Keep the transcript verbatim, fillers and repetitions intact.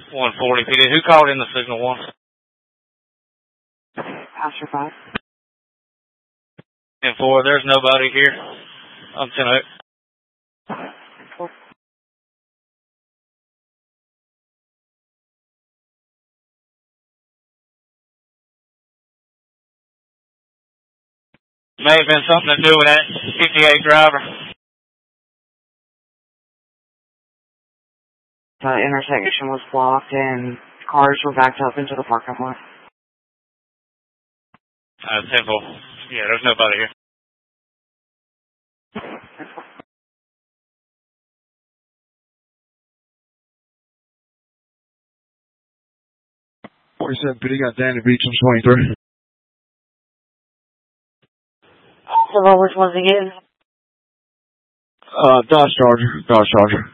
one forty P D. Who called in the signal one? Pastor five. ten four, there's nobody here. I'm ten eight. May have been something to do with that fifty-eight driver. The intersection was blocked and cars were backed up into the parking lot. Uh, ten four. Yeah, there's nobody here. forty-seven P D got Danny Beach on twenty-three. So what was once again? Uh, Dodge Charger. Dodge Charger.